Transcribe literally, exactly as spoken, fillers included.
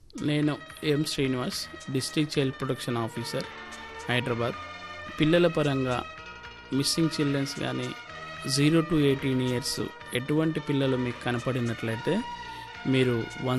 నేను ఎం Srinivas, district child protection officer, Hyderabad. పిల్లల పరంగా మిస్సింగ్ చిల్డ్రన్స్ కానీ జీరో టు ఎయిటీన్ ఇయర్స్ ఎటువంటి పిల్లలు మీకు కనపడినట్లయితే మీరు వన్